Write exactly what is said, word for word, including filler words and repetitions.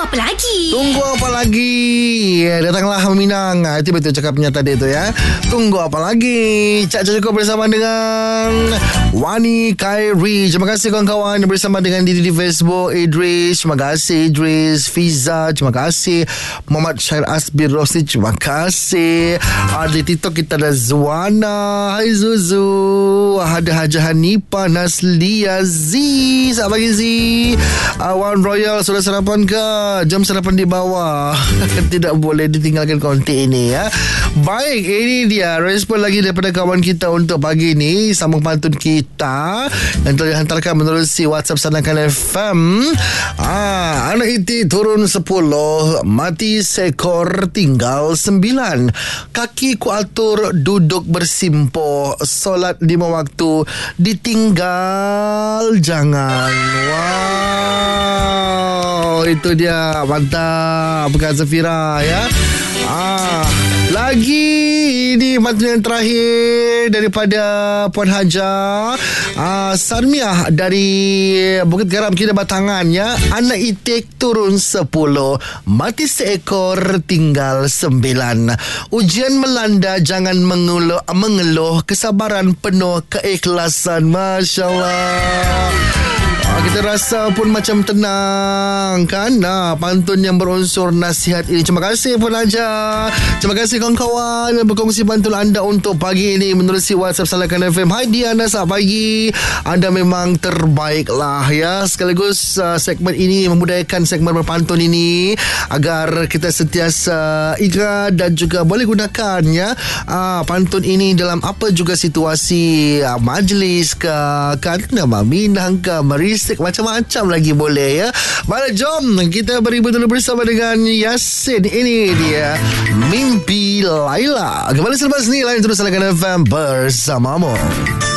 apa lagi? Tunggu apa lagi? Datanglah Minang. Itu betul cakapnya tadi tu ya. Tunggu apa lagi? Cak cukup bersama dengan Wani Khairi. Terima kasih kawan-kawan bersama dengan Didi di Facebook. Idris, terima kasih Idris. Fiza, terima kasih. Muhammad Syair Asbir Rosli, terima kasih. uh, Di TikTok kita ada Zuana. Hai Zuzu. Ada Haja Hanifah, Naslia, Z. Selamat pagi Z. Awan Royal, sudah sarapan ke? Jam sarapan di bawah. Tidak boleh ditinggalkan konti ini ya. Baik, ini dia respon lagi daripada kawan kita untuk pagi ni. Sambung pantun kita yang telah dihantarkan menerusi WhatsApp Sandakan F M. ah, Anak iti turun sepuluh, mati seekor tinggal sembilan. Kaki ku atur duduk bersimpuh, solat lima waktu ditinggal jangan. Wow, itu dia, mantap Bukan Zafira ya. Ah, lagi ini pantun yang terakhir daripada Puan Haja ah, Sarmiah dari Bukit Garam Kira Batangan ya. Anak itik turun sepuluh, mati seekor tinggal sembilan. Ujian melanda jangan mengeluh, mengeluh kesabaran penuh keikhlasan. Masya Allah. Kita rasa pun macam tenang kan. Nah, pantun yang berunsur nasihat ini. Terima kasih Puan Haja. Terima kasih kawan-kawan yang berkongsi pantun anda untuk pagi ini menerusi WhatsApp Salakan F M. Hai Diana, selamat pagi. Anda memang terbaik lah ya. Sekaligus uh, segmen ini memudayakan segmen berpantun ini agar kita sentiasa ingat dan juga boleh gunakan ya uh, pantun ini dalam apa juga situasi uh, majlis ke, kan, nama Minang ke, Maris, macam-macam lagi boleh ya. Mari jom kita beribu dulu bersama dengan Yasin. Ini dia Mimpi Laila. Kembali selepas ni, lain terus Salakan F M bersamamu.